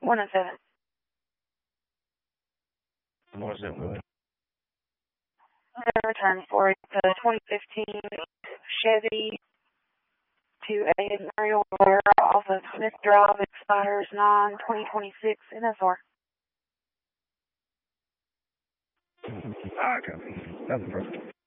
107. What's that with? Return for it. 2015 Chevy 2.8 Mario Valera off of Smith Drive, expires 9/2026 NSR. Okay. Nothing, bro.